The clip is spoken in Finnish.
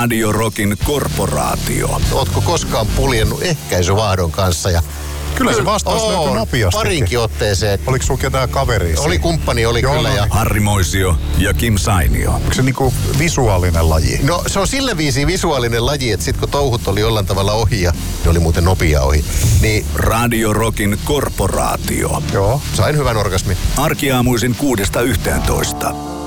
Radio Rockin korporaatio. Ootko koskaan puljennut ehkäisyvahdon kanssa? Kyllä se vastaus löytyi nopeasti. Parinkin otteeseen. Oliko sulla ketään kaveria? Oli kumppani, Joo, kyllä. no. Ja Harri Moisio ja Kim Sainio. onko se niinku visuaalinen laji? no se on sille viisi visuaalinen laji, että sit kun touhut oli jollain tavalla ohi ja ne oli muuten nopea ohi, niin Radio Rockin korporaatio. Joo. sain hyvän orgasmin. Arkiaamuisin 6–11.